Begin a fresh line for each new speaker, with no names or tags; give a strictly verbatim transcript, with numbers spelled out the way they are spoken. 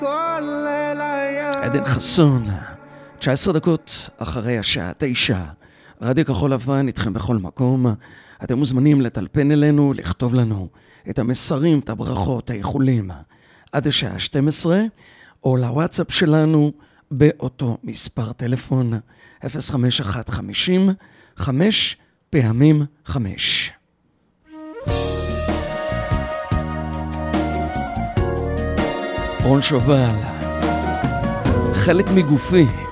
עדן חסון, תשע עשרה דקות אחרי השעה תשע. רדיו כחול לבן איתכם בכל מקום. אתם מוזמנים לטלפן אלינו, לכתוב לנו את המסרים, את הברכות, האיחולים עד השעה שתים עשרה, או לוואטסאפ שלנו באותו מספר טלפון אפס חמש אחת חמישים חמש פעמים חמש. רון שובל, חלק מגופי.